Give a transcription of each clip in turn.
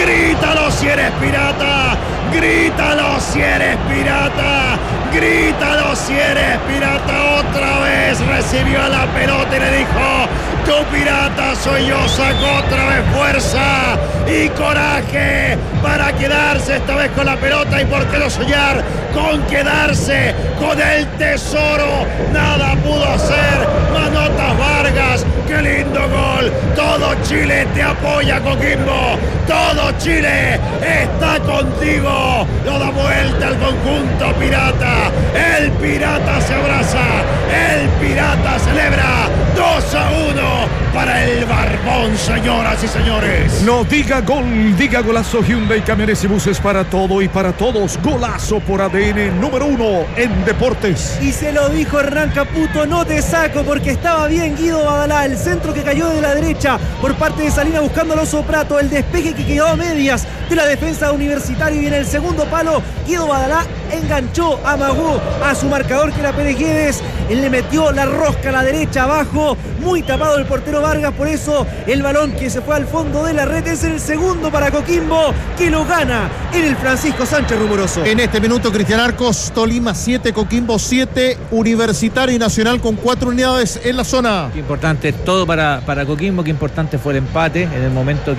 Grítalo si eres pirata. Grítalo si eres pirata. Grítalo si eres pirata. Otra vez recibió la pelota y le dijo: tu pirata soy yo. Sacó otra vez fuerza y coraje para quedarse esta vez con la pelota. Y por qué no soñar con quedarse con el tesoro. Nada pudo hacer Manotas Vargas. ¡Qué lindo gol! Todo Chile te apoya, Coquimbo. Todo Chile está contigo. Lo da vuelta al conjunto pirata. El pirata se abraza. El pirata celebra 2-1 para el Barbón, señoras y señores. No diga gol, diga golazo. Hyundai Camiones y Buses para todo y para todos. Golazo por ADN número 1 en deportes. Y se lo dijo Hernán Caputo: no te saco, porque estaba bien Guido Badalá. El centro que cayó de la derecha por parte de Salinas buscando a Alonso Prato. El despeje que quedó a medias de la defensa Universitario. Y en el segundo palo, Guido Badalá enganchó, amagó a su marcador, que era Pérez Guedes. Él le metió la rosca a la derecha abajo. Muy tapado el portero Vargas. Por eso el balón que se fue al fondo de la red es el segundo para Coquimbo, que lo gana en el Francisco Sánchez Rumoroso. En este minuto, Cristian Arcos: Tolima 7, Coquimbo 7, Universitario y Nacional con 4 unidades en la zona. Qué importante es todo para Coquimbo. Qué importante fue el empate en el momento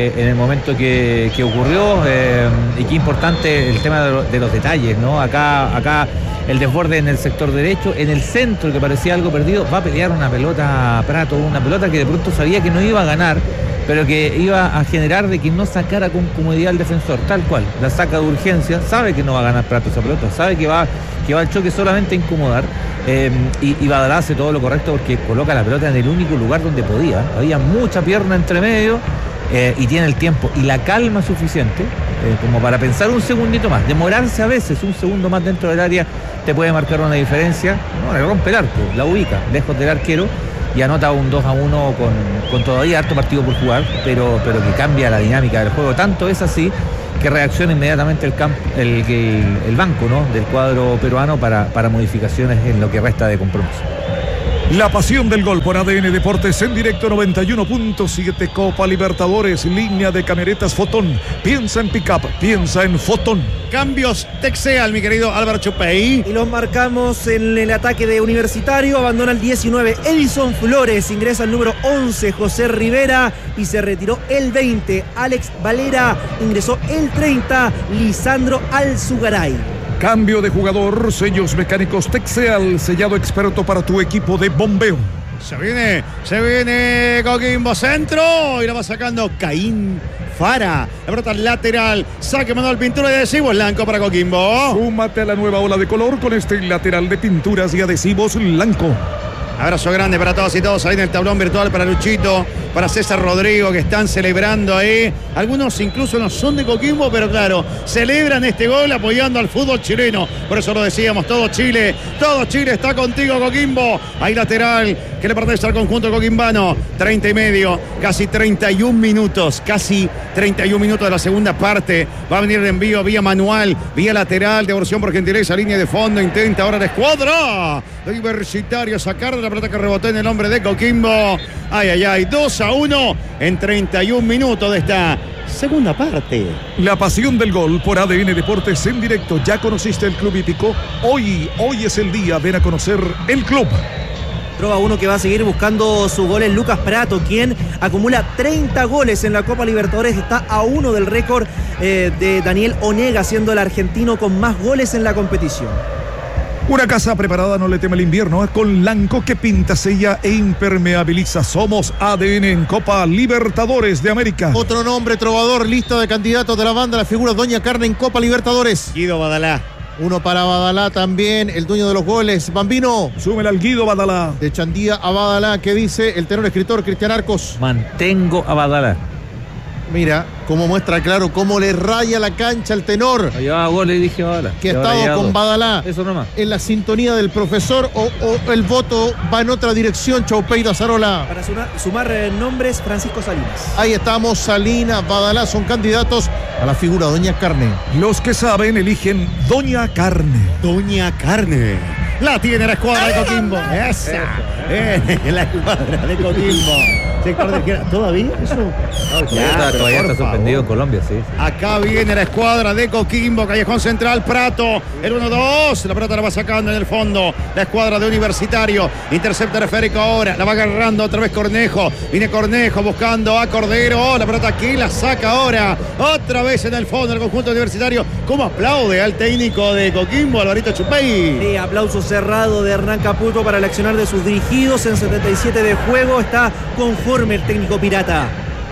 que ocurrió, y qué importante el tema de los detalles, ¿no? Acá el desborde en el sector derecho, en el centro, que parecía algo perdido, va a pelear una pelota Prato, una pelota que de pronto sabía que no iba a ganar, pero que iba a generar de que no sacara con comodidad al defensor, tal cual. La saca de urgencia, sabe que no va a ganar Prato esa pelota, sabe que va al choque solamente a incomodar, y Badalá hace todo lo correcto porque coloca la pelota en el único lugar donde podía. Había mucha pierna entre medio, y tiene el tiempo y la calma suficiente como para pensar un segundito más. Demorarse a veces un segundo más dentro del área te puede marcar una diferencia. No, le rompe el arco, la ubica lejos del arquero y anota un 2-1 con todavía harto partido por jugar, pero que cambia la dinámica del juego. Tanto es así que reacciona inmediatamente el banco, ¿no?, del cuadro peruano para modificaciones en lo que resta de compromiso. La pasión del gol por ADN Deportes en directo 91.7. Copa Libertadores, línea de camionetas Fotón. Piensa en pick-up, piensa en Fotón. Cambios Texeal, mi querido Álvaro Chupey. Y los marcamos en el ataque de Universitario. Abandona el 19 Edison Flores, ingresa el número 11 José Rivera y se retiró el 20 Alex Valera, ingresó el 30 Lisandro Alzugaray. Cambio de jugador, sellos mecánicos Texeal, sellado experto para tu equipo de bombeo. Se viene Coquimbo centro y la va sacando Caín Fara. La pelota lateral, saque Manuel Pintura y adhesivos blanco para Coquimbo. Súmate a la nueva ola de color con este lateral de pinturas y adhesivos blanco. Abrazo grande para todos y todos ahí en el tablón virtual, para Luchito, para César Rodrigo, que están celebrando ahí. Algunos incluso no son de Coquimbo, pero claro, celebran este gol apoyando al fútbol chileno. Por eso lo decíamos, todo Chile está contigo, Coquimbo. Ahí lateral, que le pertenece al conjunto coquimbano. 30 y medio, casi 31 minutos de la segunda parte. Va a venir el envío vía manual, vía lateral, devolución por gentileza, línea de fondo. Intenta ahora la escuadra de Universitario sacar de la pelota que rebotó en el hombre de Coquimbo. Ay, 2-1 en 31 minutos de esta segunda parte. La pasión del gol por ADN Deportes en directo. ¿Ya conociste el Club Hípico? Hoy es el día. Ven a conocer el club. Trova uno que va a seguir buscando su gol en Lucas Prato, quien acumula 30 goles en la Copa Libertadores. Está a 1 del récord de Daniel Onega, siendo el argentino con más goles en la competición. Una casa preparada no le teme el invierno, con Lanco, que pinta, sella e impermeabiliza. Somos ADN en Copa Libertadores de América. Otro nombre, trovador, lista de candidatos de la banda, la figura Doña Carne en Copa Libertadores. Guido Badalá. Uno para Badalá también, el dueño de los goles. Bambino. Súmele al Guido Badalá. De Chandía a Badalá, ¿qué dice el tenor escritor Cristian Arcos? Mantengo a Badalá. Mira cómo muestra claro cómo le raya la cancha el tenor. Llevaba goles y dije Badalá. Que ha estado con Badalá. Eso nomás. En la sintonía del profesor, o el voto va en otra dirección, Chaupeiro Azarola. Para sumar nombres, Francisco Salinas. Ahí estamos, Salinas, Badalá son candidatos a la figura Doña Carne. Los que saben eligen Doña Carne. Doña Carne. La tiene la escuadra de Coquimbo. Esa. La escuadra de Coquimbo. Sector de izquierda. ¿Todavía eso? Todavía está suspendido en Colombia, sí. Acá viene la escuadra de Coquimbo, Callejón Central, Prato, el 1-2, la pelota la va sacando en el fondo, la escuadra de Universitario, intercepta el esférico ahora, la va agarrando otra vez Cornejo, viene Cornejo buscando a Cordero, la pelota aquí la saca ahora, otra vez en el fondo el conjunto universitario, ¿cómo aplaude al técnico de Coquimbo, Alvarito Chupey? Sí, aplauso cerrado de Hernán Caputo para el accionar de sus dirigidos en 77 de juego, está conforme el técnico pirata.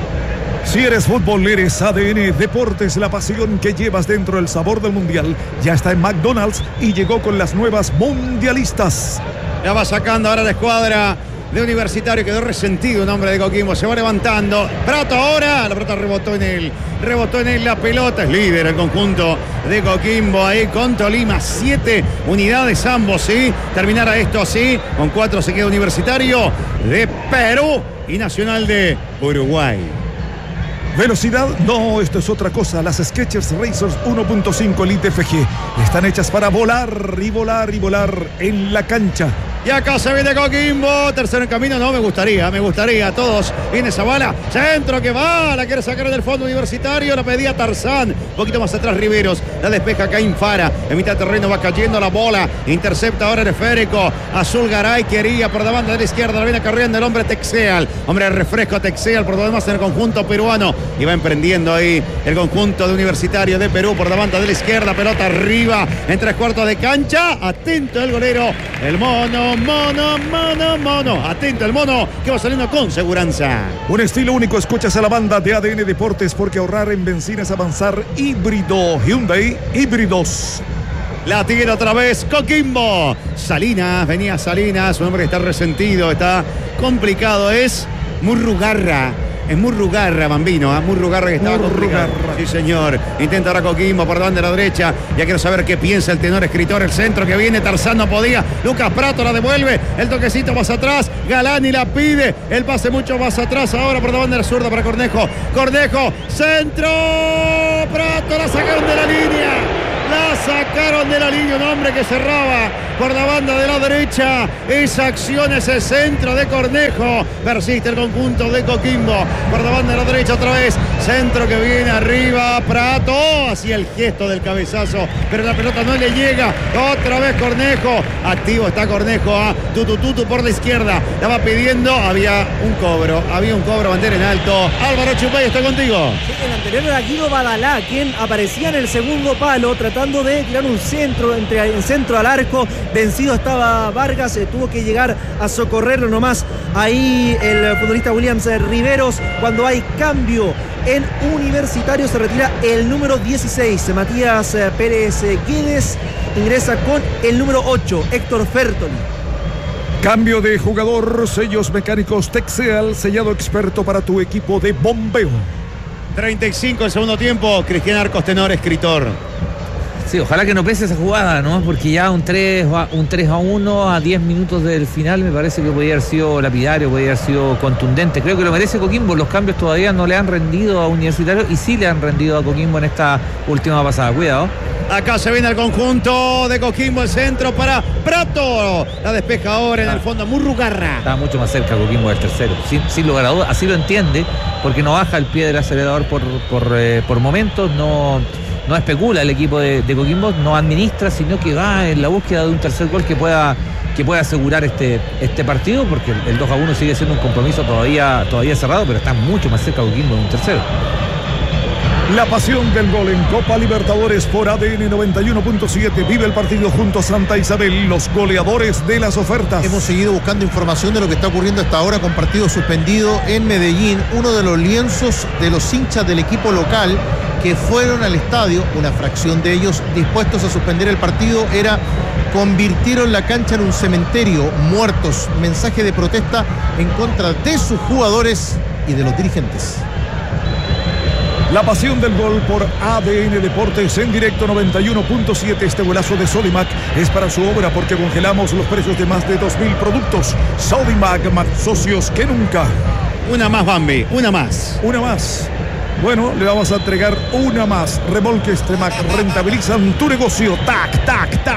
Si eres fútbol, eres ADN Deportes, la pasión que llevas dentro, el sabor del mundial. Ya está en McDonald's y llegó con las nuevas mundialistas. La va sacando ahora la escuadra de Universitario, quedó resentido un hombre de Coquimbo, se va levantando. Prato ahora, la pelota rebotó en él la pelota, es líder el conjunto de Coquimbo ahí con Tolima, 7 unidades ambos, ¿sí? Terminará esto así, con 4 se queda Universitario de Perú y Nacional de Uruguay. ¿Velocidad? No, esto es otra cosa. Las Skechers Racers 1.5 Elite FG están hechas para volar y volar y volar en la cancha. Y acá se viene Coquimbo, tercero en camino, no, me gustaría, todos, viene esa bala, centro que va, la quiere sacar del fondo Universitario, la pedía Tarzán, un poquito más atrás Riveros, la despeja Caín Fara, en mitad de terreno va cayendo la bola, intercepta ahora el esférico, Azul Garay quería por la banda de la izquierda, la viene corriendo el hombre Texeal, hombre de refresco Texeal, por lo demás en el conjunto peruano, y va emprendiendo ahí el conjunto de Universitario de Perú por la banda de la izquierda, pelota arriba, en 3/4 de cancha, atento el golero, el mono, atento el mono que va saliendo con seguranza. Un estilo único, escuchas a la banda de ADN Deportes, porque ahorrar en benzina es avanzar. Híbrido Hyundai Híbridos. La tiene otra vez Coquimbo. Salinas, venía Salinas, un hombre que está resentido, está complicado, es Murrugarra. Es Murrugarra, Bambino, Murrugarra que estaba complicado. Sí, señor. Intenta ahora Coquimbo por donde la derecha. Ya quiero saber qué piensa el tenor escritor. El centro que viene, Tarzán no podía. Lucas Prato la devuelve. El toquecito más atrás. Galani la pide. El pase mucho más atrás. Ahora por la banda de la zurda para Cornejo. Cornejo, centro. Prato la sacaron de la línea. La sacaron de la línea, un hombre que cerraba por la banda de la derecha. Esa acción, ese centro de Cornejo. Persiste el conjunto de Coquimbo por la banda de la derecha otra vez. Centro que viene arriba, Prato. Hacía el gesto del cabezazo, pero la pelota no le llega. Otra vez Cornejo. Activo está Cornejo a Tutu por la izquierda. La va pidiendo. Había un cobro, bandera en alto. Álvaro Chupay, estoy contigo. Sí, el anterior era Guido Badalá, quien aparecía en el segundo palo tratando de tirar un centro en centro al arco. Vencido estaba Vargas, tuvo que llegar a socorrerlo nomás ahí el futbolista Williams Riveros. Cuando hay cambio en Universitario se retira el número 16, Matías Pérez Guedes, ingresa con el número 8, Héctor Fertoli. Cambio de jugador, sellos mecánicos Texeal, sellado experto para tu equipo de bombeo. 35 el segundo tiempo, Cristian Arcos, tenor escritor. Sí, ojalá que no pese esa jugada, ¿no? Porque ya un 3-1 a 10 minutos del final me parece que podría haber sido lapidario, podría haber sido contundente. Creo que lo merece Coquimbo. Los cambios todavía no le han rendido a Universitario y sí le han rendido a Coquimbo en esta última pasada. Cuidado. Acá se viene el conjunto de Coquimbo, el centro para Prato. La despeja ahora en el fondo Murrugarra. Está mucho más cerca Coquimbo del tercero. Sin lugar a dudas, así lo entiende, porque no baja el pie del acelerador por momentos, no especula el equipo de Coquimbo, no administra, sino que va en la búsqueda de un tercer gol que pueda asegurar este partido, porque el 2-1 sigue siendo un compromiso todavía cerrado, pero está mucho más cerca Coquimbo de un tercero. La pasión del gol en Copa Libertadores por ADN 91.7. Vive el partido junto a Santa Isabel, los goleadores de las ofertas. Hemos seguido buscando información de lo que está ocurriendo hasta ahora con partido suspendido en Medellín. Uno de los lienzos de los hinchas del equipo local que fueron al estadio, una fracción de ellos dispuestos a suspender el partido, convirtieron la cancha en un cementerio, muertos. Mensaje de protesta en contra de sus jugadores y de los dirigentes. La pasión del gol por ADN Deportes en directo 91.7. Este golazo de Sodimac es para su obra, porque congelamos los precios de más de 2.000 productos. Sodimac, más socios que nunca. Una más, Bambi, una más. Una más. Bueno, le vamos a entregar una más. Remolques Tremac rentabilizan tu negocio. Tac, tac, tac.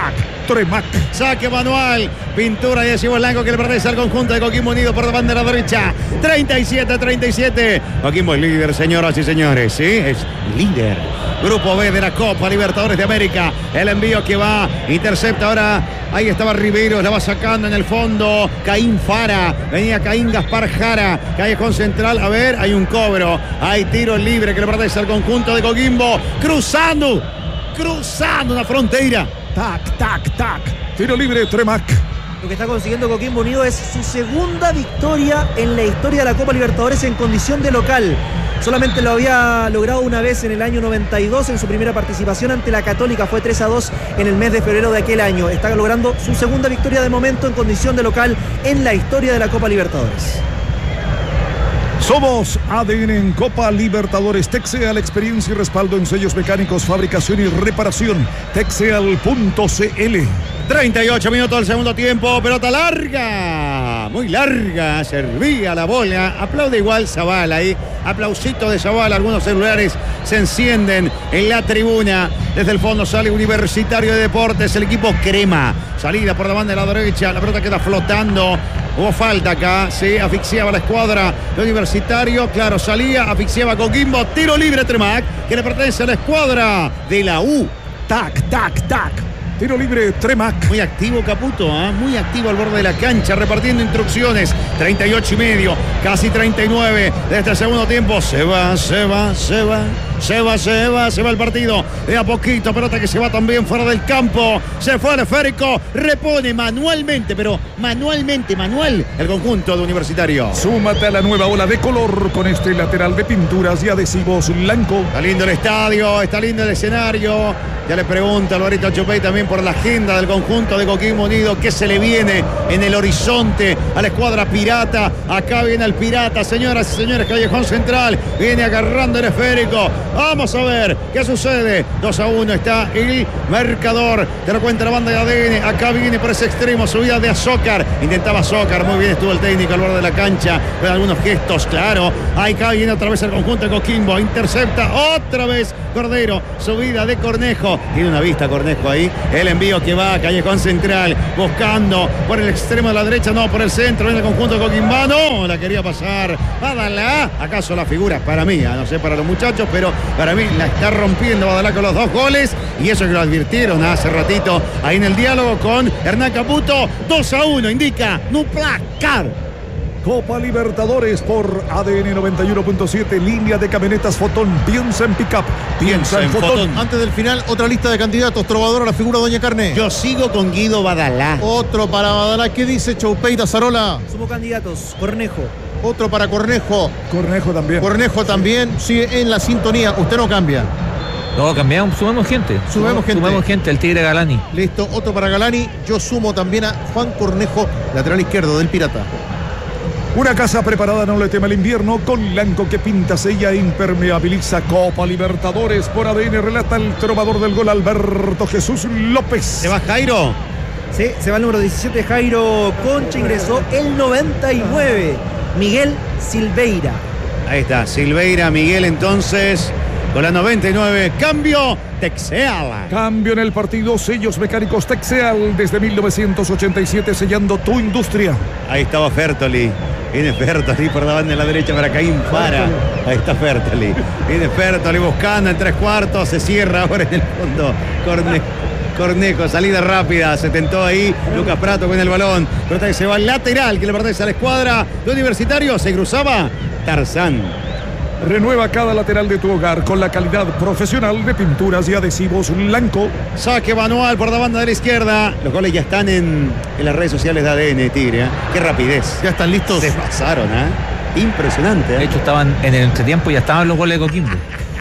Tremac. Saque manual. Pintura de Diego Blanco que le pertenece al conjunto de Coquimbo Unido por la bandera derecha. 37-37. Coquimbo es líder, señoras y señores. Sí, es líder. Grupo B de la Copa Libertadores de América. El envío que va, intercepta ahora. Ahí estaba Riveros, la va sacando en el fondo. Caín Fara, venía Caín Gaspar Jara. Callejón central, a ver, hay un cobro. Hay tiro libre que le pertenece al conjunto de Coquimbo. Cruzando una frontera. Tac, tac, tac. Tiro libre, Tremac. Lo que está consiguiendo Coquimbo Unido es su segunda victoria en la historia de la Copa Libertadores en condición de local. Solamente lo había logrado una vez en el año 92 en su primera participación ante la Católica. Fue 3-2 en el mes de febrero de aquel año. Está logrando su segunda victoria de momento en condición de local en la historia de la Copa Libertadores. Somos ADN en Copa Libertadores. Texeal, experiencia y respaldo en sellos mecánicos, fabricación y reparación. Texeal.cl. 38 minutos del segundo tiempo, pelota larga, muy larga, servía la bola, aplaude igual Zavala ahí, aplausito de Zavala, algunos celulares se encienden en la tribuna, desde el fondo sale Universitario de Deportes, el equipo crema, salida por la banda de la derecha, la pelota queda flotando, hubo falta acá, se asfixiaba la escuadra de Universitario, claro, salía, asfixiaba Coquimbo, tiro libre Tremac, que le pertenece a la escuadra de la U. Tac, tac, tac. Tiro libre, Tremac. Muy activo Caputo, muy activo al borde de la cancha, repartiendo instrucciones. 38,5, casi 39 de este segundo tiempo. Se va el partido. De a poquito, pelota que se va también fuera del campo. Se fue el esférico, repone manualmente, manual, el conjunto de Universitario. Súmate a la nueva ola de color con este lateral de pinturas y adhesivos blanco. Está lindo el estadio, está lindo el escenario. Ya le pregunta Alvarito Chupey también por la agenda del conjunto de Coquimbo Unido. ¿Qué se le viene en el horizonte a la escuadra pirata? Acá viene el pirata, señoras y señores, callejón central. Viene agarrando el esférico. Vamos a ver qué sucede. 2-1 está el marcador. Te lo cuenta la banda de ADN. Acá viene por ese extremo, subida de Azócar. Intentaba Azócar, muy bien estuvo el técnico al borde de la cancha. Con algunos gestos, claro. Acá viene otra vez el conjunto de Coquimbo. Intercepta otra vez Cordero. Subida de Cornejo. Tiene una vista Cornejo ahí. El envío que va a callejón central. Buscando por el extremo de la derecha, no, por el centro en el conjunto coquimbano. La quería pasar. Badalá. ¿Acaso la figura? Para mí, no sé para los muchachos, pero para mí la está rompiendo Badalá con los 2 goles. Y eso que lo advirtieron hace ratito ahí en el diálogo con Hernán Caputo. 2-1 indica Nuplacar. Copa Libertadores por ADN 91.7, línea de camionetas Fotón. Piensa en pick-up, piensa en Fotón. Antes del final, otra lista de candidatos. Trovador a la figura Doña Carne. Yo sigo con Guido Badalá. Otro para Badalá. ¿Qué dice Choupey Tazarola? Somos candidatos. Cornejo. Otro para Cornejo. Cornejo también. Cornejo también sigue en la sintonía. Usted no cambia. No, cambiamos, sumamos gente. Sumamos gente, el Tigre Galani. Listo, otro para Galani. Yo sumo también a Juan Cornejo, lateral izquierdo del Pirata. Una casa preparada no le teme el invierno, con blanco que pinta, sella e impermeabiliza. Copa Libertadores por ADN, relata el trovador del gol Alberto Jesús López. ¿Se va Jairo? Sí, se va el número 17, Jairo Concha, ingresó el 99, Miguel Silveira. Ahí está, Silveira, Miguel entonces, con la 99, cambio, Texeal. Cambio en el partido, sellos mecánicos Texeal, desde 1987, sellando tu industria. Ahí estaba Fertoli. Viene Fertoli por la banda de la derecha para Caín Fara. Ahí está Fertoli. Viene Fertoli buscando en 3/4. Se cierra ahora en el fondo. Cornejo, salida rápida. Se tentó ahí Lucas Prato con el balón. Pelota que se va al lateral, que le pertenece a la escuadra de Universitario. Se cruzaba Tarzán. Renueva cada lateral de tu hogar con la calidad profesional de pinturas y adhesivos blanco. Saque manual por la banda de la izquierda. Los goles ya están en las redes sociales de ADN, Tigre. Qué rapidez. Ya están listos. Se pasaron, Impresionante. De hecho, estaban en el entretiempo y ya estaban los goles de Coquimbo.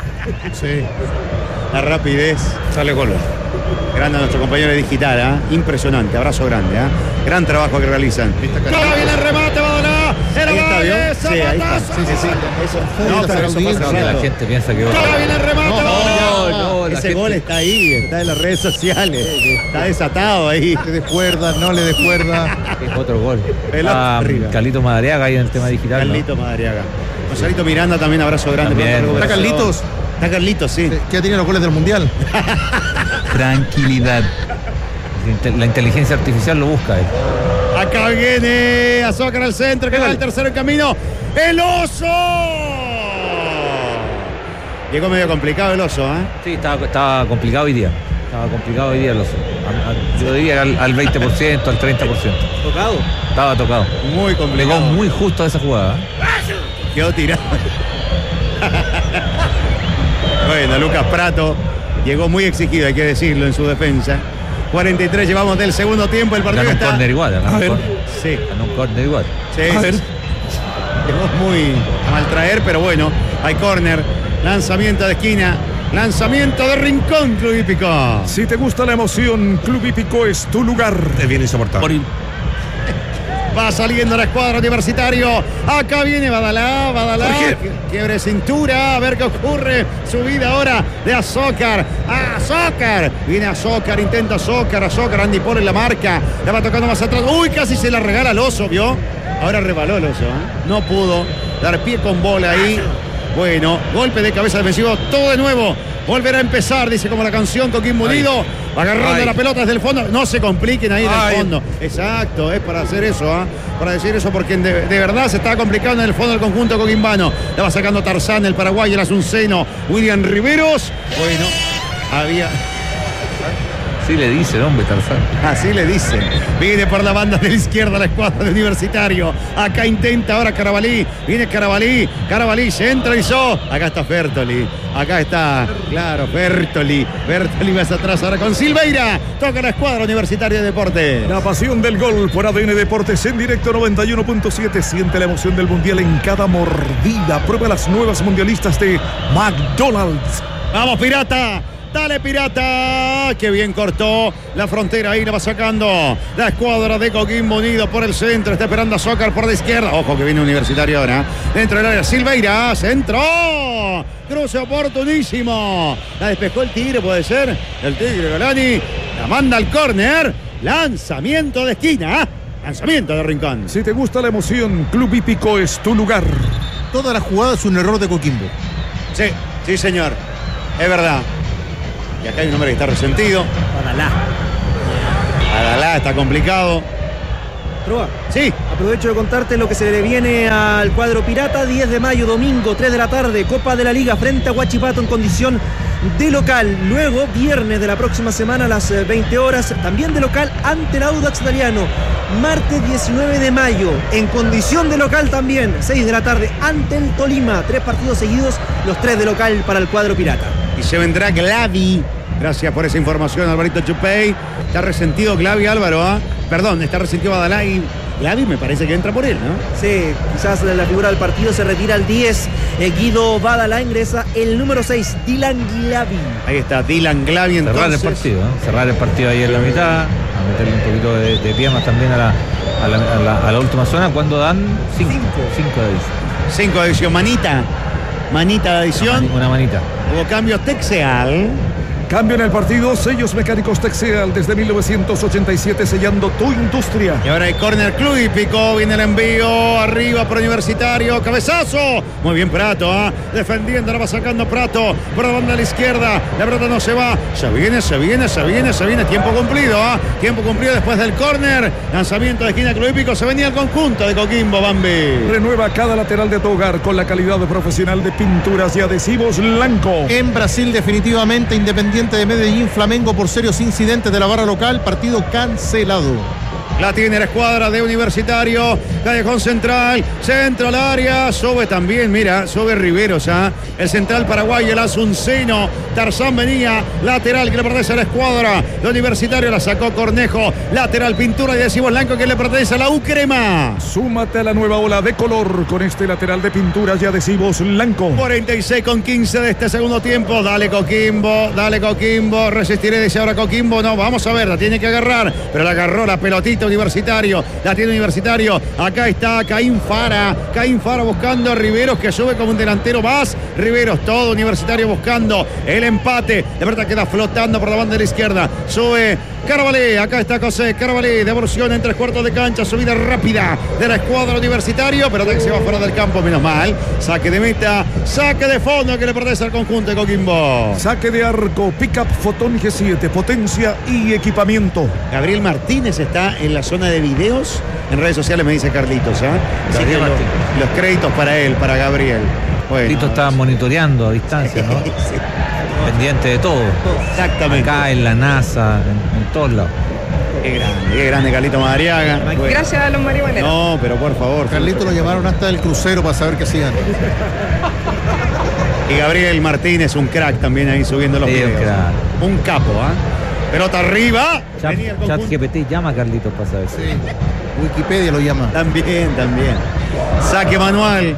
Sí. La rapidez. Sale gol. Grande a nuestro compañero de digital, Impresionante. Abrazo grande, Gran trabajo que realizan. ¡Ahora viene el remate, Badalá! Ahí está, ¿vio? Sí, ahí está. Sí. Eso. No, pero eso pasa. La gente piensa que... ¡Ahora viene el remate! No, ese gol está ahí, está en las redes sociales. Está desatado ahí. Le descuerda, no le descuerda. Es otro gol. Arriba. Carlito Madariaga ahí en el tema digital. Carlito Madariaga. Gonzalito Miranda también, abrazo grande. ¿Está Carlitos? Está Carlitos, sí. Que ya tiene los goles del Mundial. Tranquilidad. La inteligencia artificial lo busca él. Acá viene Azócar al centro, que va el tercero en camino. ¡El oso! Llegó medio complicado el oso, ¿eh? Sí, estaba complicado hoy día. Estaba complicado hoy día el oso. Yo diría al 20%, al 30%. ¿Tocado? Estaba tocado. Muy complicado. Llegó muy justo a esa jugada. Quedó tirado. Bueno, Lucas Pratto llegó muy exigido, hay que decirlo, en su defensa. 43 llevamos del segundo tiempo, el partido Ganó un está... córner igual. Sí. Ganó un córner igual. Sí, llegó muy a maltraer, pero bueno, hay córner, lanzamiento de esquina, lanzamiento de rincón, Club Hípico. Si te gusta la emoción, Club Hípico es tu lugar. Es bien insoportable. Va saliendo la escuadra Universitario. Acá viene Badalá. Quiebre cintura. A ver qué ocurre. Subida ahora de Azócar. Azócar. Viene Azócar. Intenta Azócar. Andy Paul en la marca. La va tocando más atrás. Uy, casi se la regala al oso, ¿vio? Ahora rebaló el oso, ¿eh? No pudo dar pie con bola ahí. Bueno, golpe de cabeza defensivo. Todo de nuevo. Volverá a empezar, dice como la canción Coquimbo Unido. Agarrando la pelota desde el fondo. No se compliquen ahí en el fondo. Exacto, es para hacer eso, ¿eh? Para decir eso, porque de verdad se está complicando en el fondo el conjunto coquimbano. La va sacando Tarzán, el paraguayo, el asunceno, William Riveros. Bueno, había... Sí le dicen, hombre, Tarzán. Así le dicen. Viene por la banda de la izquierda la escuadra de Universitario. Acá intenta ahora Carabalí. Viene Carabalí. Carabalí centralizó. Acá está Fertoli. Acá está, claro, Fertoli. Fertoli más atrás ahora con Silveira. Toca la escuadra Universitaria de Deportes. La pasión del gol por ADN Deportes en directo 91.7. Siente la emoción del mundial en cada mordida. Prueba las nuevas mundialistas de McDonald's. ¡Vamos, Pirata! Dale, Pirata, que bien cortó la frontera, ahí la va sacando la escuadra de Coquimbo Unido por el centro, está esperando a Zócar por la izquierda, ojo que viene Universitario ahora, dentro del área, Silveira, centro, cruce oportunísimo, la despejó el Tigre, puede ser, el Tigre Galani, la manda al córner, lanzamiento de esquina, lanzamiento de rincón. Si te gusta la emoción, Club Hípico es tu lugar. Toda la jugada es un error de Coquimbo. Sí señor, es verdad. Y acá hay un hombre que está resentido. Badalá está complicado. Proa. Sí. Aprovecho de contarte lo que se le viene al cuadro pirata. 10 de mayo, domingo, 3 de la tarde. Copa de la Liga frente a Huachipato en condición de local. Luego, viernes de la próxima semana a las 20 horas. También de local ante el Audax Italiano. Martes 19 de mayo, en condición de local también. 6 de la tarde ante el Tolima. 3 partidos seguidos, los 3 de local para el cuadro pirata. Y se vendrá Glavi. Gracias por esa información, Alvarito Chupey. Está resentido Glavi, Álvaro, ¿eh? Perdón, está resentido Badalá y Glavi me parece que entra por él, ¿no? Sí, quizás la figura del partido se retira al 10. Guido Badalá ingresa el número 6, Dylan Glavi. Ahí está, Dylan Glavi entonces. Cerrar el partido, ¿eh? Cerrar el partido ahí en la mitad, a meterle un poquito de piernas también a la última zona, cuando dan 5 de adición. 5 de adición, manita de adición. Una manita. Hubo cambio Texeal. Cambio en el partido, sellos mecánicos Texeal desde 1987 sellando tu industria. Y ahora hay córner Club Hípico, viene el envío, arriba para Universitario, cabezazo. Muy bien Pratto, defendiendo, la va sacando Pratto por la banda a la izquierda. La pelota no se va, se viene, tiempo cumplido, tiempo cumplido después del córner. Lanzamiento de esquina Club Hípico, se venía el conjunto de Coquimbo, Bambi. Renueva cada lateral de tu hogar con la calidad profesional de pinturas y adhesivos Lanco. En Brasil, definitivamente, Independiente de Medellín, Flamengo por serios incidentes de la barra local, partido cancelado. La tiene la escuadra de Universitario, callejón central, centro al área, sube también, mira, sube Riveros, el central paraguayo, el asunceno, Tarzán venía, lateral que le pertenece a la escuadra de Universitario, la sacó Cornejo, lateral pintura y adhesivos Blanco que le pertenece a la Ucrema. Súmate a la nueva ola de color con este lateral de pinturas y adhesivos Lanco. 46,15 de este segundo tiempo, dale Coquimbo, resistiré, dice ahora Coquimbo, no, vamos a ver, la tiene que agarrar, pero la agarró la pelotita Universitario, la tiene Universitario, acá está Caín Fara buscando a Riveros que sube como un delantero más, Riveros todo Universitario buscando el empate, la verdad queda flotando por la banda de la izquierda, sube Carabalí, acá está José Carabalí, devolución en 3/4 de cancha, subida rápida de la escuadra Universitario, pero que se va fuera del campo, menos mal. Saque de meta, saque de fondo que le pertenece al conjunto de Coquimbo. Saque de arco, pick-up Fotón G7, potencia y equipamiento. Gabriel Martínez está en la zona de videos, en redes sociales me dice Carlitos, Así que los créditos para él, para Gabriel. Bueno, Carlitos está monitoreando a distancia, ¿no? Sí. Pendiente de todo. Exactamente. Acá en la NASA, en todos lados. Qué grande Carlito Madariaga. Bueno. Gracias a los marihuaneros. No, pero por favor. Carlito lo llamaron hasta el crucero para saber qué hacían. Y Gabriel Martínez, un crack también ahí subiendo los Sí, un videos. crack. Un capo, Pelota arriba. Venía el Chat conjunto. GPT llama a Carlitos para saber. Sí. Wikipedia lo llama. También. Saque manual.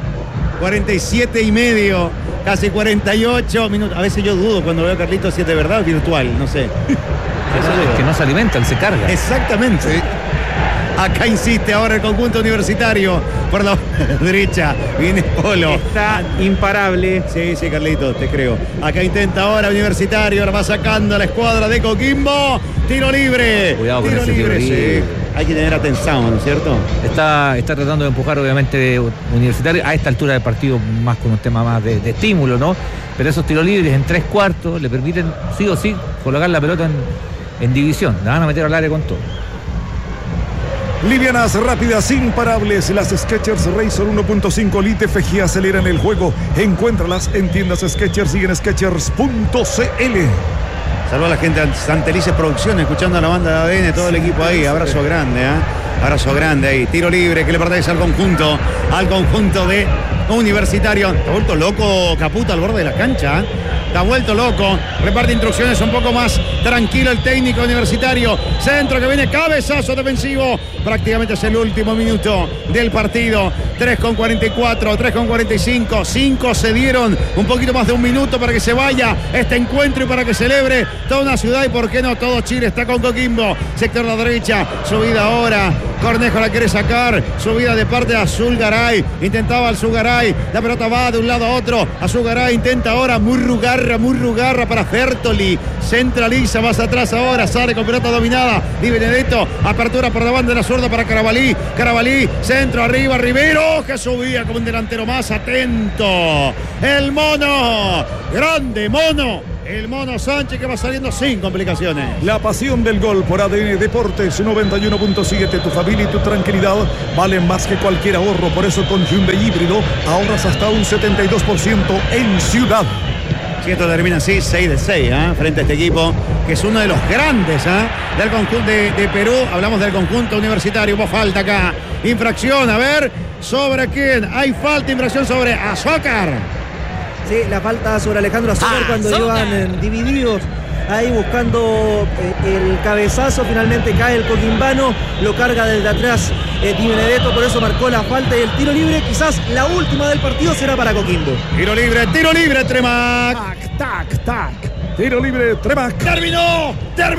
47,5. Casi 48 minutos. A veces yo dudo cuando veo a Carlitos si es de verdad o virtual. No sé. Que no se alimenta, él se carga. Exactamente. Sí. Acá insiste ahora el conjunto Universitario por la derecha. Viene Polo. Está imparable. Sí, Carlitos, te creo. Acá intenta ahora Universitario. Ahora va sacando a la escuadra de Coquimbo. Tiro libre. Cuidado con tiro ese libre. tiro libre. Sí. Hay que tener atención, ¿no es cierto? Está tratando de empujar, obviamente, Universitario a esta altura del partido, más con un tema más de estímulo, ¿no? Pero esos tiros libres en 3/4 le permiten, sí o sí, colocar la pelota en división. La van a meter al área con todo. Livianas, rápidas, imparables. Las Skechers Razor 1.5 Lite FG aceleran el juego. Encuéntralas en tiendas Skechers y en Skechers.cl. Saludos a la gente de Santelices Producciones, escuchando a la banda de ADN, todo el equipo ahí. Abrazo grande, Abrazo grande ahí. Tiro libre que le pertenece al conjunto de Universitario. Está vuelto loco Caputo al borde de la cancha. Está vuelto loco. Reparte instrucciones un poco más tranquilo el técnico Universitario. Centro que viene, cabezazo defensivo. Prácticamente es el último minuto del partido. 3:44, 3:45. 5 se dieron. Un poquito más de un minuto para que se vaya este encuentro y para que celebre toda una ciudad y por qué no todo Chile está con Coquimbo. Sector de la derecha. Subida ahora. Cornejo la quiere sacar. Subida de parte de Azulgaray. Intentaba Azulgaray. La pelota va de un lado a otro. Azulgaray intenta ahora. Muy rugarra para Fertoli. Centraliza más atrás ahora. Sale con pelota dominada. Di Benedetto. Apertura por la banda de la zurda para Carabalí. Carabalí. Centro arriba. Rivero. Que subía como un delantero más atento. El mono. Grande mono. El mono Sánchez que va saliendo sin complicaciones. La pasión del gol por ADN Deportes 91.7. Tu familia y tu tranquilidad valen más que cualquier ahorro. Por eso con Hyundai Híbrido ahorras hasta un 72% en ciudad. Si esto termina así, 6 de 6, frente a este equipo, que es uno de los grandes del conjunto de Perú. Hablamos del conjunto Universitario. Hubo falta acá. Infracción, a ver, ¿sobre quién? Hay falta, infracción sobre Azócar. Sí, la falta sobre Alejandro Azócar cuando iban divididos ahí buscando el cabezazo. Finalmente cae el coquimbano, lo carga desde atrás Di Benedetto, por eso marcó la falta y el tiro libre. Quizás la última del partido será para Coquimbo. Tiro libre, Tremac. Tac. Tiro libre, Tremac. Terminó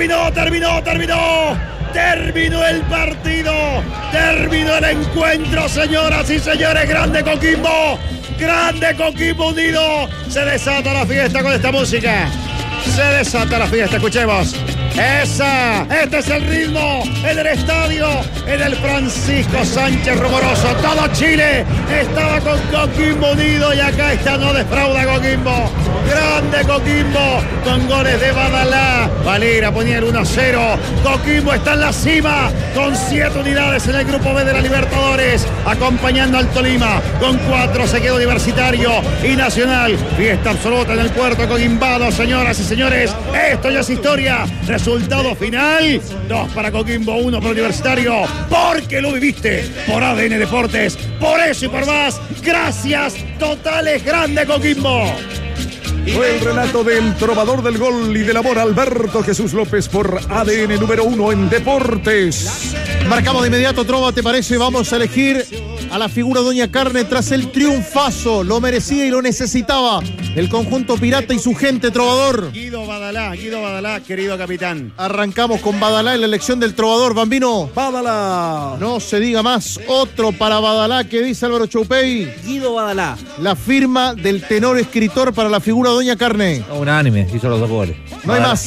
el partido, terminó el encuentro, señoras y señores. Grande Coquimbo unido. Se desata la fiesta con esta música. Escuchemos. Este es el ritmo en el estadio, en el Francisco Sánchez Rumoroso. Todo Chile estaba con Coquimbo unido y acá está, no defrauda Coquimbo. Grande Coquimbo con goles de Badalá. Valera ponía el 1-0. Coquimbo está en la cima con 7 unidades en el grupo B de la Libertadores, acompañando al Tolima. Con 4 se quedó Universitario y Nacional. Fiesta absoluta en el puerto coquimbano, señoras y señores. Esto ya es historia. Resultado final: 2 para Coquimbo, 1 para Universitario. Porque lo viviste por ADN Deportes. Por eso y por más. Gracias totales. Grande Coquimbo. Fue el relato del trovador del gol y del amor, Alberto Jesús López, por ADN número 1 en Deportes. Marcamos de inmediato, Trova, ¿te parece? Vamos a elegir a la figura Doña Carne tras el triunfazo. Lo merecía y lo necesitaba el conjunto pirata y su gente, trovador. Guido Badalá, querido capitán. Arrancamos con Badalá en la elección del trovador, Bambino. Badalá. No se diga más. Otro para Badalá, que dice Álvaro Choupey. Guido Badalá. La firma del tenor escritor para la figura Doña Carne. Unánime, hizo los 2 goles. No hay más.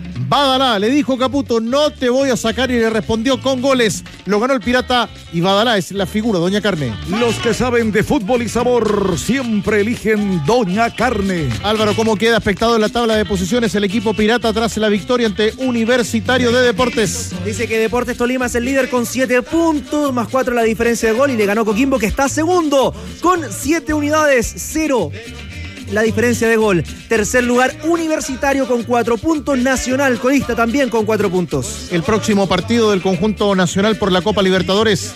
Badalá, le dijo Caputo, no te voy a sacar, y le respondió con goles. Lo ganó el Pirata y Badalá es la figura, Doña Carne. Los que saben de fútbol y sabor siempre eligen Doña Carne. Álvaro, ¿cómo queda aspectado en la tabla de posiciones el equipo Pirata tras la victoria ante Universitario de Deportes? Dice que Deportes Tolima es el líder con 7 puntos, más 4 la diferencia de gol, y le ganó Coquimbo, que está segundo con 7 unidades, 0 la diferencia de gol. Tercer lugar, Universitario con 4 puntos. Nacional, colista, también con 4 puntos. El próximo partido del conjunto nacional por la Copa Libertadores.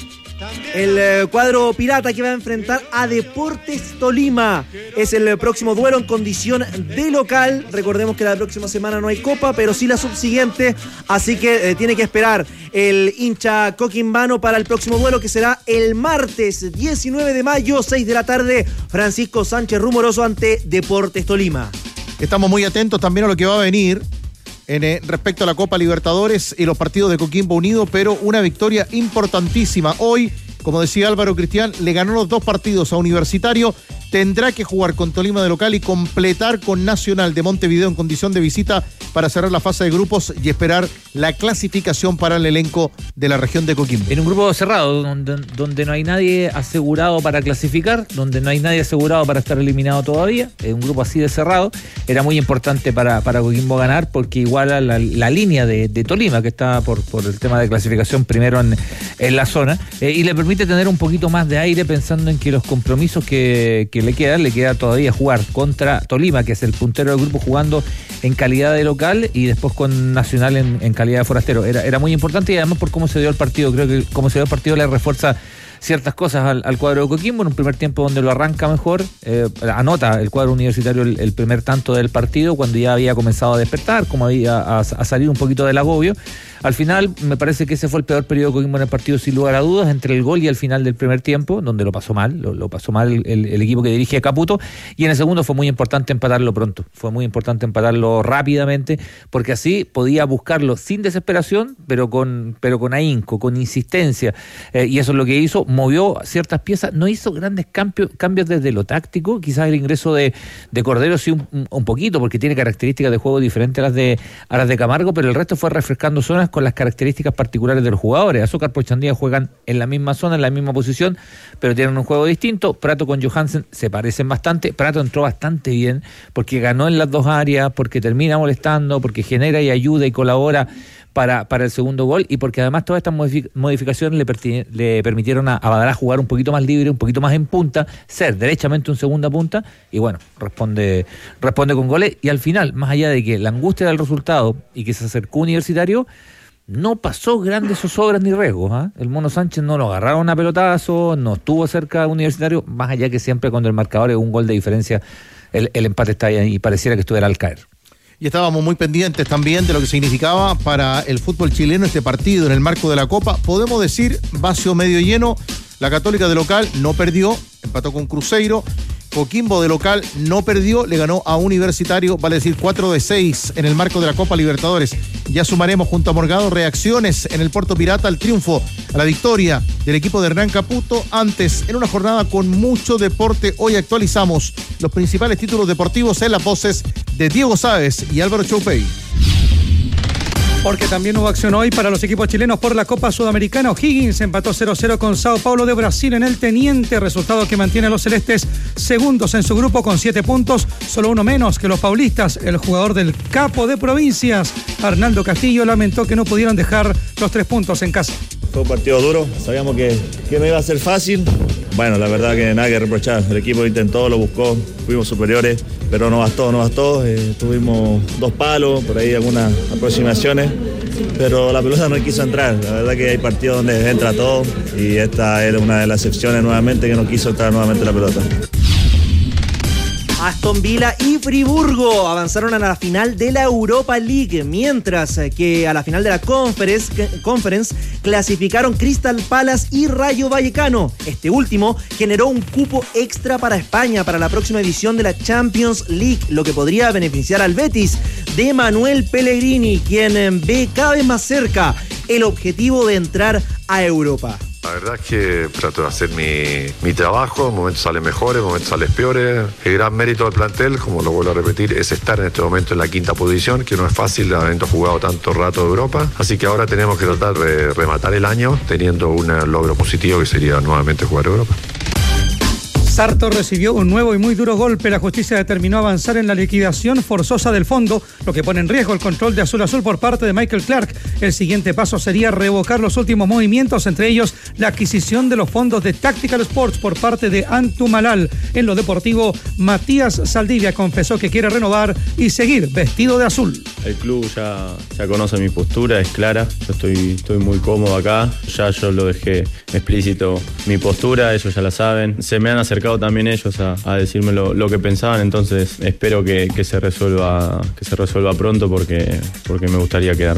El cuadro pirata que va a enfrentar a Deportes Tolima. Es el próximo duelo en condición de local. Recordemos que la próxima semana no hay copa, pero sí la subsiguiente. Así que tiene que esperar el hincha coquimbano para el próximo duelo, que será el martes 19 de mayo, 6 de la tarde. Francisco Sánchez Rumoroso ante Deportes Tolima. Estamos muy atentos también a lo que va a venir respecto a la Copa Libertadores y los partidos de Coquimbo Unido, pero una victoria importantísima. Hoy, como decía Álvaro Cristián, le ganó los 2 partidos a Universitario. Tendrá que jugar con Tolima de local y completar con Nacional de Montevideo en condición de visita para cerrar la fase de grupos y esperar la clasificación para el elenco de la región de Coquimbo. En un grupo cerrado, donde no hay nadie asegurado para clasificar, donde no hay nadie asegurado para estar eliminado todavía, en un grupo así de cerrado, era muy importante para Coquimbo ganar, porque iguala la línea de Tolima, que está por el tema de clasificación primero en la zona, y le permite tener un poquito más de aire, pensando en que los compromisos que le queda todavía jugar contra Tolima, que es el puntero del grupo, jugando en calidad de local, y después con Nacional en calidad de forastero. Era muy importante, y además por cómo se dio el partido, creo que cómo se dio el partido le refuerza ciertas cosas al cuadro de Coquimbo. En un primer tiempo donde lo arranca mejor, anota el cuadro Universitario el primer tanto del partido, cuando ya había comenzado a despertar, como había a salir un poquito del agobio. Al final, me parece que ese fue el peor periodo de Coquimbo en el partido, sin lugar a dudas, entre el gol y el final del primer tiempo, donde lo pasó mal, lo pasó mal el equipo que dirige Caputo, y en el segundo fue muy importante empatarlo pronto, fue muy importante empatarlo rápidamente, porque así podía buscarlo sin desesperación, pero con ahínco, con insistencia, y eso es lo que hizo. Movió ciertas piezas, no hizo grandes cambios desde lo táctico, quizás el ingreso de Cordero sí un poquito, porque tiene características de juego diferentes a las de Camargo, pero el resto fue refrescando zonas con las características particulares de los jugadores. Azúcar, Pochandía juegan en la misma zona, en la misma posición, pero tienen un juego distinto. Prato con Johansen se parecen bastante. Prato entró bastante bien, porque ganó en las dos áreas, porque termina molestando, porque genera y ayuda y colabora para el segundo gol, y porque además todas estas modificaciones le permitieron a Badalá jugar un poquito más libre, un poquito más en punta, ser derechamente un segunda punta, y bueno, responde con goles. Y al final, más allá de que la angustia del resultado y que se acercó Universitario, no pasó grandes zozobras ni riesgos, ¿eh? El Mono Sánchez no lo agarraron a pelotazo, no estuvo cerca Universitario, más allá que siempre cuando el marcador es un gol de diferencia, el empate está ahí y pareciera que estuviera al caer. Y estábamos muy pendientes también de lo que significaba para el fútbol chileno este partido en el marco de la Copa. Podemos decir, vacío medio lleno. La Católica de local no perdió, empató con Cruzeiro. Coquimbo de local no perdió, le ganó a Universitario, vale decir 4-6 en el marco de la Copa Libertadores. Ya sumaremos junto a Morgado reacciones en el Puerto Pirata al triunfo, a la victoria del equipo de Hernán Caputo. Antes, en una jornada con mucho deporte, hoy actualizamos los principales títulos deportivos en las voces de Diego Sáez y Álvaro Choupey. Porque también hubo acción hoy para los equipos chilenos por la Copa Sudamericana. O'Higgins empató 0-0 con Sao Paulo de Brasil en el Teniente, resultado que mantiene a los celestes segundos en su grupo con 7 puntos, solo uno menos que los paulistas. El jugador del Capo de Provincias, Arnaldo Castillo, lamentó que no pudieron dejar los 3 puntos en casa. Fue un partido duro, sabíamos que no iba a ser fácil. Bueno, la verdad que nada que reprochar, el equipo intentó, lo buscó, fuimos superiores, pero no bastó, tuvimos 2 palos, por ahí algunas aproximaciones, pero la pelota no quiso entrar. La verdad que hay partidos donde entra todo, y esta era una de las excepciones nuevamente, que no quiso entrar nuevamente la pelota. Aston Villa y Friburgo avanzaron a la final de la Europa League, mientras que a la final de la Conference clasificaron Crystal Palace y Rayo Vallecano. Este último generó un cupo extra para España para la próxima edición de la Champions League, lo que podría beneficiar al Betis de Manuel Pellegrini, quien ve cada vez más cerca el objetivo de entrar a Europa. La verdad es que trato de hacer mi trabajo, en momentos salen mejores, en momentos salen peores. El gran mérito del plantel, como lo vuelvo a repetir, es estar en este momento en la 5ª posición, que no es fácil habiendo jugado tanto rato de Europa. Así que ahora tenemos que tratar de rematar el año teniendo un logro positivo que sería nuevamente jugar Europa. Sartor recibió un nuevo y muy duro golpe. La justicia determinó avanzar en la liquidación forzosa del fondo, lo que pone en riesgo el control de Azul Azul por parte de Michael Clark. El siguiente paso sería revocar los últimos movimientos, entre ellos la adquisición de los fondos de Tactical Sports por parte de Antu Malal. En lo deportivo, Matías Saldivia confesó que quiere renovar y seguir vestido de azul. El club ya conoce mi postura, es clara. Yo estoy muy cómodo acá. Ya yo lo dejé explícito mi postura, ellos ya la saben. Se me han acercado también ellos a decirme lo que pensaban, entonces espero que se resuelva pronto porque me gustaría quedarme.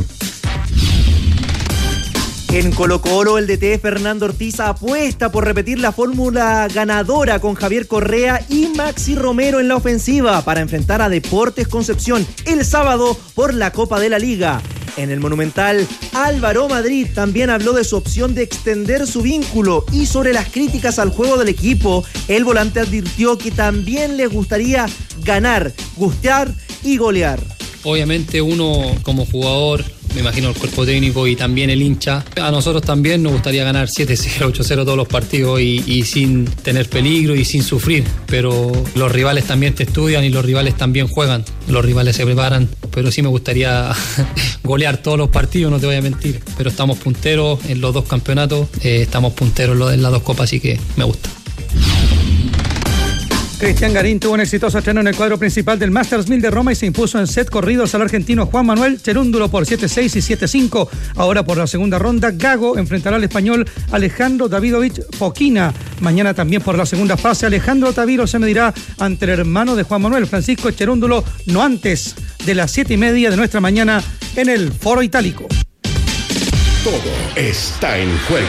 En Colo-Colo, el DT Fernando Ortiz apuesta por repetir la fórmula ganadora con Javier Correa y Maxi Romero en la ofensiva para enfrentar a Deportes Concepción el sábado por la Copa de la Liga. En el Monumental, Álvaro Madrid también habló de su opción de extender su vínculo y sobre las críticas al juego del equipo, el volante advirtió que también les gustaría ganar, gustear y golear. Obviamente uno como jugador, me imagino el cuerpo técnico y también el hincha, a nosotros también nos gustaría ganar 7-0, 8-0 todos los partidos y sin tener peligro y sin sufrir, pero los rivales también te estudian y los rivales también juegan, los rivales se preparan, pero sí me gustaría golear todos los partidos, no te voy a mentir, pero estamos punteros en los 2 campeonatos, estamos punteros en las 2 copas, así que me gusta. Cristian Garín tuvo un exitoso estreno en el cuadro principal del Masters 1000 de Roma y se impuso en set corridos al argentino Juan Manuel Cherúndulo por 7-6 y 7-5. Ahora por la segunda ronda, Gago enfrentará al español Alejandro Davidovich Fokina. Mañana también por la segunda fase, Alejandro Taviro se medirá ante el hermano de Juan Manuel, Francisco Cherúndulo, no antes de las 7:30 de nuestra mañana en el Foro Itálico. Todo está en juego.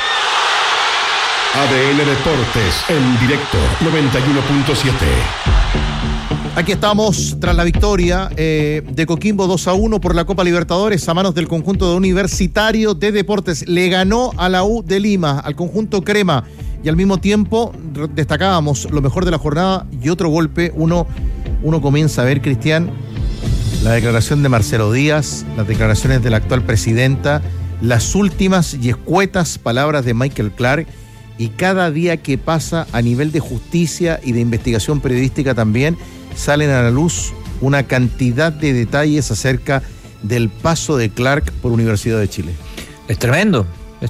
ADN Deportes en directo 91.7. Aquí estamos tras la victoria de Coquimbo 2-1 por la Copa Libertadores a manos del conjunto de Universitario de Deportes. Le ganó a la U de Lima, al conjunto Crema, y al mismo tiempo destacábamos lo mejor de la jornada y otro golpe. Uno comienza a ver, Cristian, la declaración de Marcelo Díaz, las declaraciones de la actual presidenta, las últimas y escuetas palabras de Michael Clark. Y cada día que pasa a nivel de justicia y de investigación periodística también salen a la luz una cantidad de detalles acerca del paso de Clark por Universidad de Chile. Es tremendo.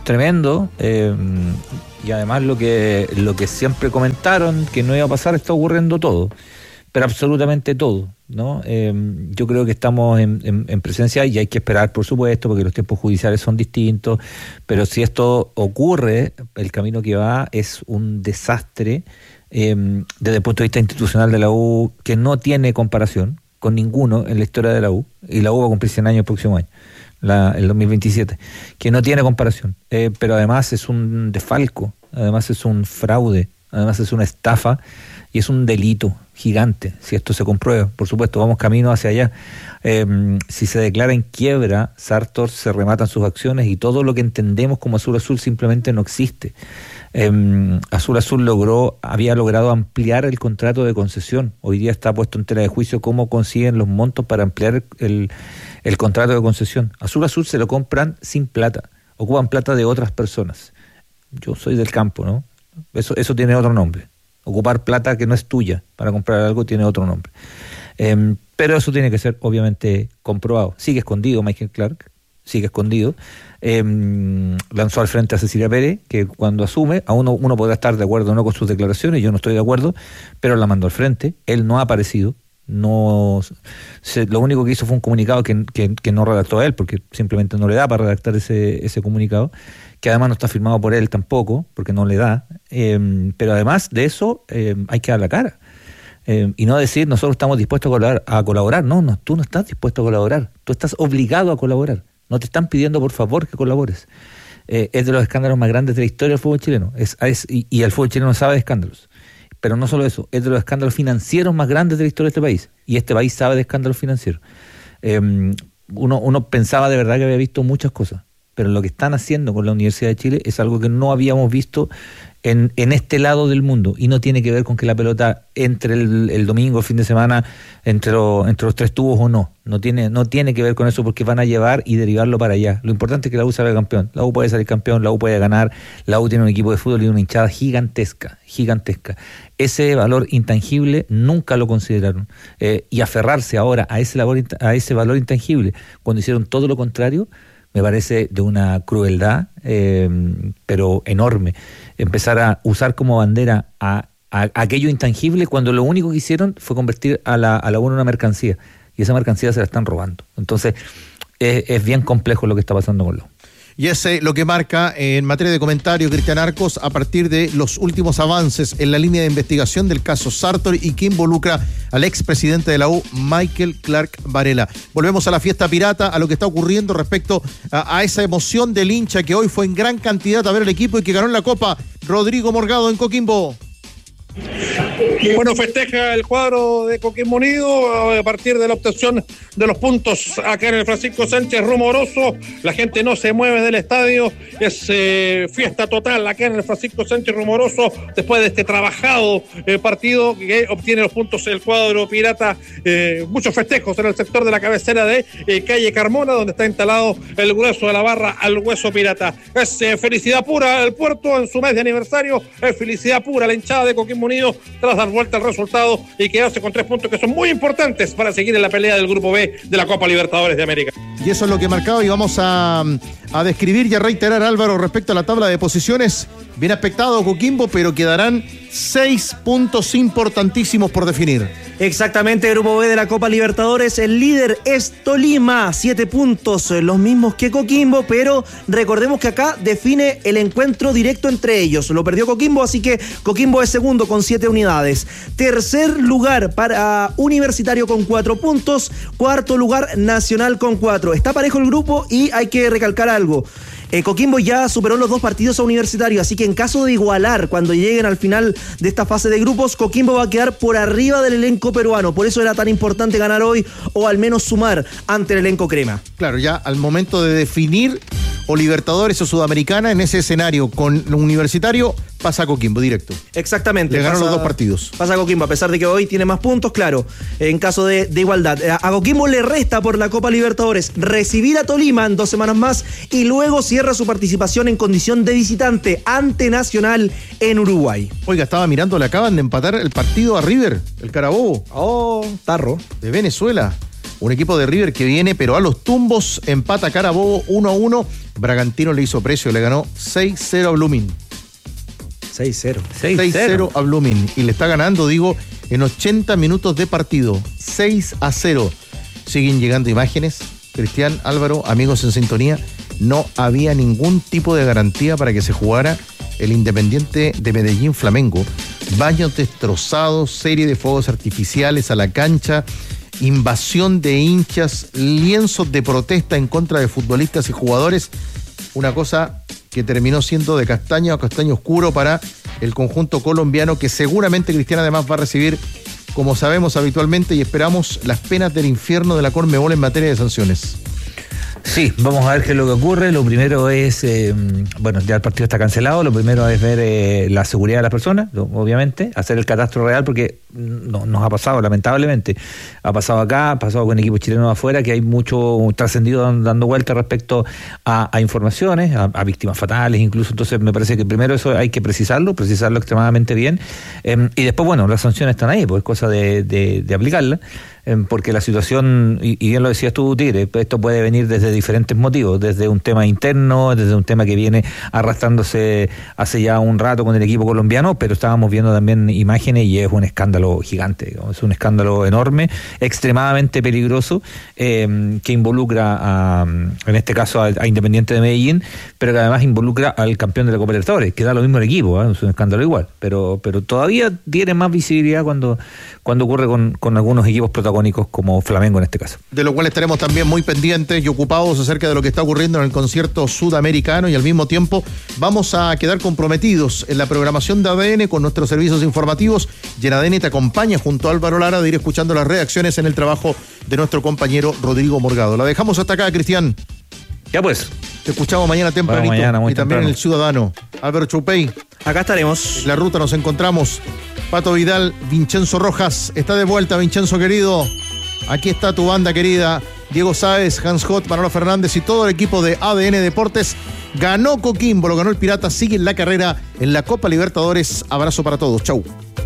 Y además lo que siempre comentaron que no iba a pasar, está ocurriendo todo. Pero absolutamente todo, ¿no? Yo creo que estamos en presencia y hay que esperar, por supuesto, porque los tiempos judiciales son distintos, pero si esto ocurre, el camino que va es un desastre desde el punto de vista institucional de la U que no tiene comparación con ninguno en la historia de la U, y la U va a cumplir 100 años el próximo año, el 2027, que no tiene comparación, pero además es un desfalco, además es un fraude, además es una estafa y es un delito gigante, si esto se comprueba. Por supuesto, vamos camino hacia allá. Si se declara en quiebra, Sartor se rematan sus acciones y todo lo que entendemos como Azul Azul simplemente no existe. Azul Azul había logrado ampliar el contrato de concesión. Hoy día está puesto en tela de juicio cómo consiguen los montos para ampliar el contrato de concesión. Azul Azul se lo compran sin plata, ocupan plata de otras personas. Yo soy del campo, ¿no? Eso tiene otro nombre. Ocupar plata que no es tuya para comprar algo tiene otro nombre. Pero eso tiene que ser obviamente comprobado. Sigue escondido Michael Clark, sigue escondido. Lanzó al frente a Cecilia Pérez, que cuando asume, uno podrá estar de acuerdo o no con sus declaraciones, yo no estoy de acuerdo, pero la mandó al frente. Él no ha aparecido. Lo único que hizo fue un comunicado que no redactó a él, porque simplemente no le da para redactar ese comunicado, que además no está firmado por él tampoco, porque no le da, pero además de eso hay que dar la cara, y no decir nosotros estamos dispuestos a colaborar. No, tú no estás dispuesto a colaborar, tú estás obligado a colaborar, no te están pidiendo por favor que colabores. Es de los escándalos más grandes de la historia del fútbol chileno, y el fútbol chileno sabe de escándalos, pero no solo eso, es de los escándalos financieros más grandes de la historia de este país, y este país sabe de escándalos financieros. Uno pensaba de verdad que había visto muchas cosas, pero lo que están haciendo con la Universidad de Chile es algo que no habíamos visto en este lado del mundo, y no tiene que ver con que la pelota entre el domingo, el fin de semana, entre los tres tubos o no tiene que ver con eso, porque van a llevar y derivarlo para allá. Lo importante es que la U salga campeón, la U puede salir campeón, la U puede ganar, la U tiene un equipo de fútbol y una hinchada gigantesca. Ese valor intangible nunca lo consideraron, y aferrarse ahora a ese valor intangible cuando hicieron todo lo contrario, me parece de una crueldad, pero enorme. Empezar a usar como bandera a aquello intangible cuando lo único que hicieron fue convertir a la U en una mercancía, y esa mercancía se la están robando. Entonces es bien complejo lo que está pasando con la U. Y es lo que marca en materia de comentario Cristian Arcos a partir de los últimos avances en la línea de investigación del caso Sartor y que involucra al expresidente de la U, Michael Clark Varela. Volvemos a la fiesta pirata, a lo que está ocurriendo respecto a esa emoción del hincha que hoy fue en gran cantidad a ver el equipo y que ganó en la Copa. Rodrigo Morgado en Coquimbo. Bueno, festeja el cuadro de Coquimbo Unido a partir de la obtención de los puntos acá en el Francisco Sánchez Rumoroso. La gente no se mueve del estadio, es fiesta total acá en el Francisco Sánchez Rumoroso después de este trabajado partido que obtiene los puntos el cuadro pirata. Muchos festejos en el sector de la cabecera de calle Carmona, donde está instalado el grueso de la barra al hueso pirata. Es felicidad pura el puerto en su mes de aniversario, es felicidad pura la hinchada de Coquimbo Unido tras dar vuelta al resultado y quedarse con 3 puntos que son muy importantes para seguir en la pelea del Grupo B de la Copa Libertadores de América. Y eso es lo que marcaba, y vamos a describir y a reiterar, Álvaro, respecto a la tabla de posiciones. Bien aspectado Coquimbo, pero quedarán 6 puntos importantísimos por definir. Exactamente, Grupo B de la Copa Libertadores. El líder es Tolima, 7 puntos, los mismos que Coquimbo, pero recordemos que acá define el encuentro directo entre ellos. Lo perdió Coquimbo, así que Coquimbo es segundo con 7 unidades. Tercer lugar para Universitario con 4 puntos. Cuarto lugar Nacional con 4. Está parejo el grupo y hay que recalcar algo. Coquimbo ya superó los 2 partidos a Universitario, así que en caso de igualar, cuando lleguen al final de esta fase de grupos, Coquimbo va a quedar por arriba del elenco peruano. Por eso era tan importante ganar hoy, o al menos sumar ante el elenco crema. Claro, ya al momento de definir o Libertadores o Sudamericana, en ese escenario con Universitario, pasa a Coquimbo directo. Exactamente. Le ganó los 2 partidos. Pasa a Coquimbo, a pesar de que hoy tiene más puntos, claro, en caso de igualdad. A Coquimbo le resta por la Copa Libertadores recibir a Tolima en 2 semanas más y luego cierra su participación en condición de visitante ante Nacional en Uruguay. Oiga, estaba mirando, le acaban de empatar el partido a River, el Carabobo. Oh, tarro. De Venezuela. Un equipo de River que viene, pero a los tumbos, empata Carabobo 1-1. Bragantino le hizo precio, le ganó 6-0 a Blooming. 6-0 a Blooming. Y le está ganando, digo, en 80 minutos de partido. 6-0. Siguen llegando imágenes. Cristian, Álvaro, amigos en sintonía. No había ningún tipo de garantía para que se jugara el Independiente de Medellín Flamengo. Baños destrozados, serie de fuegos artificiales a la cancha, invasión de hinchas, lienzos de protesta en contra de futbolistas y jugadores. Una cosa que terminó siendo de castaño a castaño oscuro para el conjunto colombiano, que seguramente Cristian además va a recibir, como sabemos habitualmente, y esperamos, las penas del infierno de la Conmebol en materia de sanciones. Sí, vamos a ver qué es lo que ocurre. Lo primero es, bueno, ya el partido está cancelado. Lo primero es ver la seguridad de las personas, obviamente, hacer el catastro real, porque no, nos ha pasado, lamentablemente. Ha pasado acá, ha pasado con equipos chilenos afuera, que hay mucho trascendido dando vueltas respecto a informaciones, a víctimas fatales incluso. Entonces me parece que primero eso hay que precisarlo extremadamente bien. Y después, bueno, las sanciones están ahí, pues es cosa de aplicarlas. Porque la situación, y bien lo decías tú, Tigre, esto puede venir desde diferentes motivos, desde un tema interno, desde un tema que viene arrastrándose hace ya un rato con el equipo colombiano, pero estábamos viendo también imágenes y es un escándalo gigante, digamos, es un escándalo enorme, extremadamente peligroso, que involucra en este caso a Independiente de Medellín, pero que además involucra al campeón de la Copa Libertadores, que da lo mismo el equipo, es un escándalo igual, pero todavía tiene más visibilidad cuando ocurre con algunos equipos protagónicos como Flamengo en este caso. De lo cual estaremos también muy pendientes y ocupados acerca de lo que está ocurriendo en el concierto sudamericano, y al mismo tiempo vamos a quedar comprometidos en la programación de ADN con nuestros servicios informativos, y en ADN te acompaña junto a Álvaro Lara de ir escuchando las reacciones en el trabajo de nuestro compañero Rodrigo Morgado. La dejamos hasta acá, Cristian. Ya pues. Te escuchamos mañana tempranito. Mañana, muy y también temprano. en El Ciudadano. Álvaro Choupey. Acá estaremos. En la ruta nos encontramos. Pato Vidal, Vincenzo Rojas. Está de vuelta, Vincenzo querido. Aquí está tu banda querida. Diego Sáez, Hans Hott, Manolo Fernández y todo el equipo de ADN Deportes. Ganó Coquimbo, lo ganó el Pirata. Sigue en la carrera en la Copa Libertadores. Abrazo para todos. Chau.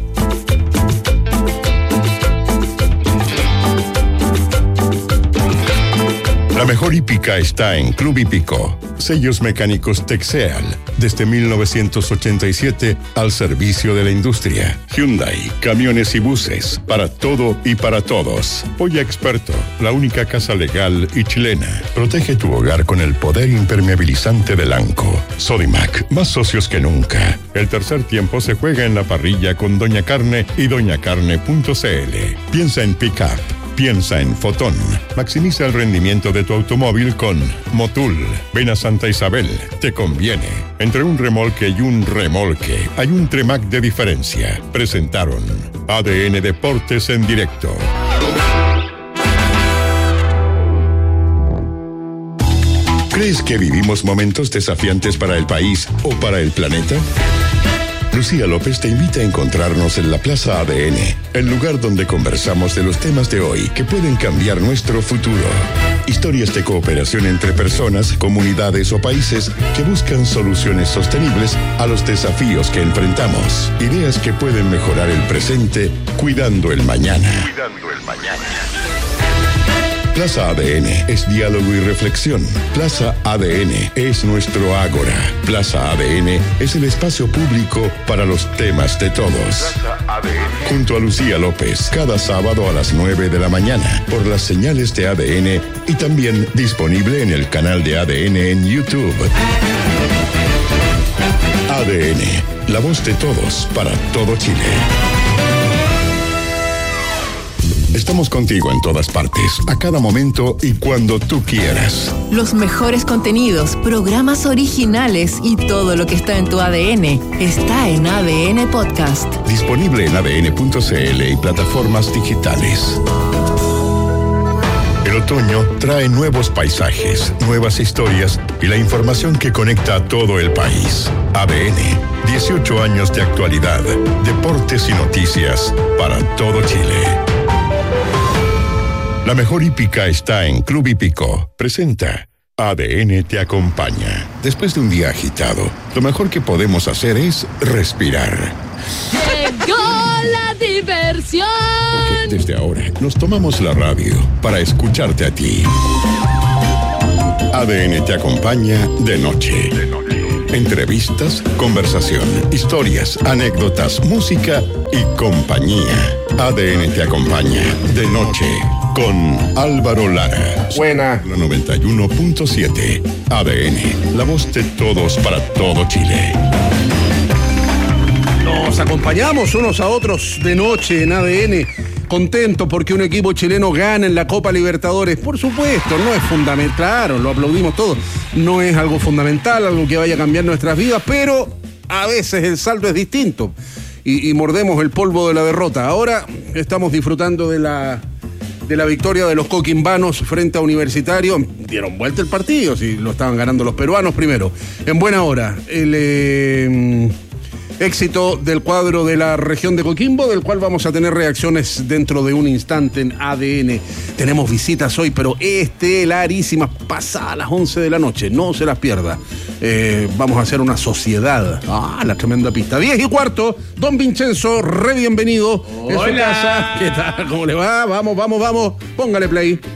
La mejor hípica está en Club Hípico. Sellos mecánicos Texeal. Desde 1987 al servicio de la industria. Hyundai, camiones y buses. Para todo y para todos. Polla Experto, la única casa legal y chilena. Protege tu hogar con el poder impermeabilizante del ANCO. Sodimac, más socios que nunca. El tercer tiempo se juega en la parrilla con Doña Carne y doñacarne.cl. Piensa en pick-up. Piensa en Fotón. Maximiza el rendimiento de tu automóvil con Motul. Ven a Santa Isabel. Te conviene. Entre un remolque y un remolque hay un Tremac de diferencia. Presentaron ADN Deportes en directo. ¿Crees que vivimos momentos desafiantes para el país o para el planeta? Lucía López te invita a encontrarnos en la Plaza ADN, el lugar donde conversamos de los temas de hoy que pueden cambiar nuestro futuro. Historias de cooperación entre personas, comunidades o países que buscan soluciones sostenibles a los desafíos que enfrentamos. Ideas que pueden mejorar el presente cuidando el mañana. Plaza ADN es diálogo y reflexión. Plaza ADN es nuestro ágora. Plaza ADN es el espacio público para los temas de todos. Plaza ADN. Junto a Lucía López, cada sábado a las 9 de la mañana, por las señales de ADN y también disponible en el canal de ADN en YouTube. ADN, la voz de todos para todo Chile. Estamos contigo en todas partes, a cada momento y cuando tú quieras. Los mejores contenidos, programas originales y todo lo que está en tu ADN está en ADN Podcast. Disponible en adn.cl y plataformas digitales. El otoño trae nuevos paisajes, nuevas historias y la información que conecta a todo el país. ADN, 18 años de actualidad, deportes y noticias para todo Chile. La mejor hípica está en Club Hípico. Presenta ADN te acompaña. Después de un día agitado, lo mejor que podemos hacer es respirar. ¡Llegó la diversión! Porque desde ahora nos tomamos la radio para escucharte a ti. ADN te acompaña de noche. Entrevistas, conversación, historias, anécdotas, música y compañía. ADN te acompaña de noche con Álvaro Lara. Buena. La 91.7. ADN, la voz de todos para todo Chile. Nos acompañamos unos a otros de noche en ADN. Contento porque un equipo chileno gana en la Copa Libertadores. Por supuesto, no es fundamental, claro, lo aplaudimos todos. No es algo fundamental, algo que vaya a cambiar nuestras vidas, pero a veces el saldo es distinto y mordemos el polvo de la derrota. Ahora estamos disfrutando de la victoria de los coquimbanos frente a Universitario. Dieron vuelta el partido, si lo estaban ganando los peruanos primero. En buena hora, el éxito del cuadro de la región de Coquimbo, del cual vamos a tener reacciones dentro de un instante en ADN. Tenemos visitas hoy, pero estelarísimas, pasadas a las 11 de la noche, no se las pierda. Vamos a hacer una sociedad. La tremenda pista. 10:15, don Vincenzo, re bienvenido. Hola. En su casa. ¿Qué tal? ¿Cómo le va? Vamos. Póngale play.